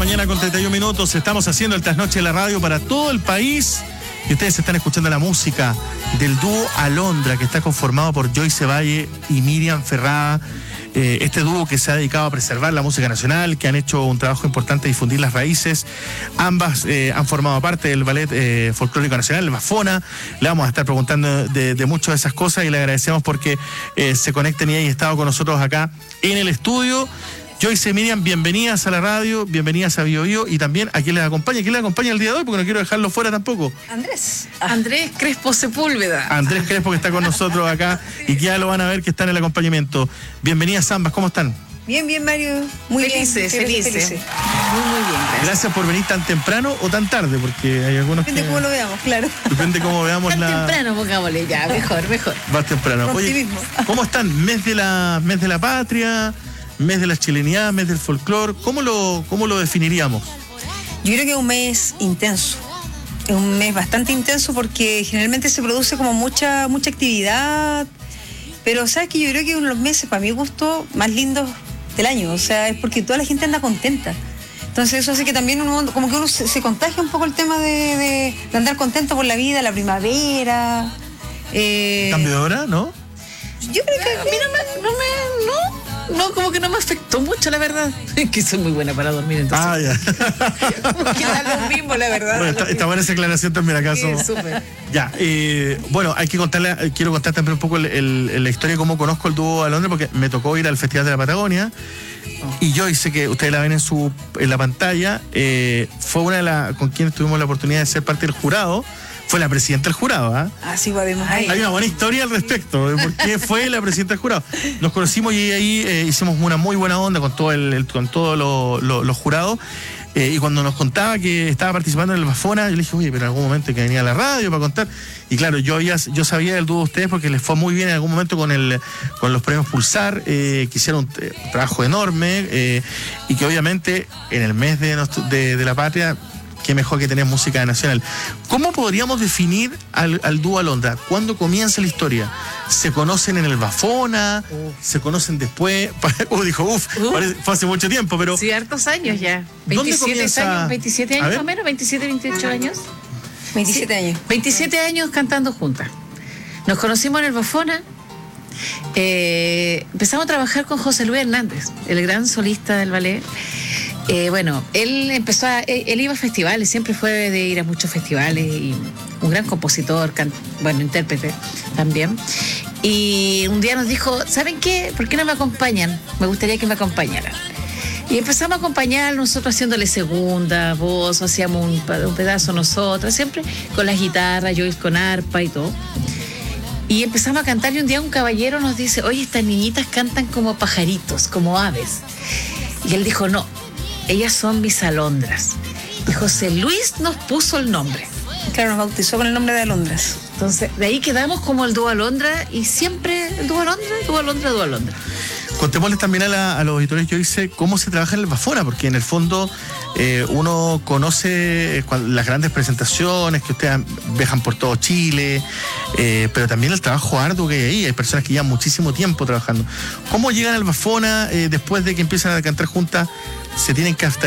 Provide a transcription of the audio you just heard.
mañana con 31 minutos. Estamos haciendo el Trasnoche de la Radio para todo el país. Y ustedes están escuchando la música del dúo Alondra, que está conformado por Joyce Valle y Miriam Ferrada. Este dúo que se ha dedicado a preservar la música nacional, que han hecho un trabajo importante de difundir las raíces. Ambas han formado parte del Ballet Folclórico Nacional, el Bafona. Le vamos a estar preguntando de muchas de esas cosas y le agradecemos porque se conecten y hayan estado con nosotros acá en el estudio. Joyce y Miriam, bienvenidas a la radio, bienvenidas a Bio Bio, y también a quien les acompaña. ¿Quién les acompaña el día de hoy? Porque no quiero dejarlo fuera tampoco. Andrés Crespo Sepúlveda. Andrés Crespo, que está con nosotros acá y que ya lo van a ver que está en el acompañamiento. Bienvenidas ambas, ¿cómo están? Bien, Mario. Muy felices. Muy bien, gracias. Gracias por venir tan temprano o tan tarde, porque hay algunos Depende cómo lo veamos, claro. Depende cómo veamos tan temprano, pongámosle ya, mejor. Más temprano. Oye, ¿cómo están? Mes de la patria, mes de la chilenidad, mes del folclore. ¿Cómo lo definiríamos? Yo creo que es un mes intenso. Es un mes bastante intenso porque generalmente se produce como mucha actividad. Pero sabes que yo creo que es uno de los meses, para mi gusto, más lindos del año. O sea, es porque toda la gente anda contenta. Entonces eso hace que también uno se contagia un poco el tema de andar contento por la vida, la primavera. ¿Cambio de hora, no? Yo creo que a mí no, como que no me afectó mucho, la verdad. Es que soy muy buena para dormir, entonces. Que da lo mismo, la verdad. Bueno, está buena esa aclaración también, ¿acaso? Sí, súper. Ya, bueno, hay que quiero contar también un poco la historia de cómo conozco el dúo Alondra, porque me tocó ir al Festival de la Patagonia. Y yo sé que ustedes la ven en la pantalla. Fue una con quienes tuvimos la oportunidad de ser parte del jurado. Fue la presidenta del jurado, ¿ah? Así podemos. Hay una buena historia al respecto de por qué fue la presidenta del jurado. Nos conocimos y ahí hicimos una muy buena onda con todos los jurados. Y cuando nos contaba que estaba participando en el Bafona, yo le dije, oye, pero en algún momento hay que venir a la radio para contar. Y claro, yo sabía del dúo de ustedes porque les fue muy bien en algún momento con los premios Pulsar, que hicieron un trabajo enorme, y que obviamente en el mes de la patria, qué mejor que tener música nacional. ¿Cómo podríamos definir al dúo Alondra? ¿Cuándo comienza la historia? ¿Se conocen en el Bafona? ¿Se conocen después? Dijo, fue hace mucho tiempo, pero... Sí, hartos años ya. 27 años más o menos, 27, 28 años. 27 años. 27 años cantando juntas. Nos conocimos en el Bafona. Empezamos a trabajar con José Luis Hernández, el gran solista del ballet. Bueno, él iba a festivales, siempre fue de ir a muchos festivales, y un gran compositor, intérprete también. Y un día nos dijo, ¿saben qué? ¿Por qué no me acompañan? Me gustaría que me acompañaran. Y empezamos a acompañar nosotros haciéndole segunda voz, hacíamos un pedazo nosotras, siempre con la guitarra, yo con arpa y todo. Y empezamos a cantar y un día un caballero nos dice, oye, estas niñitas cantan como pajaritos, como aves. Y él dijo, no, ellas son mis alondras. Y José Luis nos puso el nombre. Claro, nos bautizó con el nombre de Alondras. Entonces, de ahí quedamos como el dúo Alondra, y siempre el dúo Alondra. Contémosles también a los auditores, yo hice cómo se trabaja en el Bafona, porque en el fondo uno conoce las grandes presentaciones que ustedes viajan por todo Chile, pero también el trabajo arduo que hay ahí. Hay personas que llevan muchísimo tiempo trabajando. ¿Cómo llegan al Bafona después de que empiezan a cantar juntas? ¿Se tienen que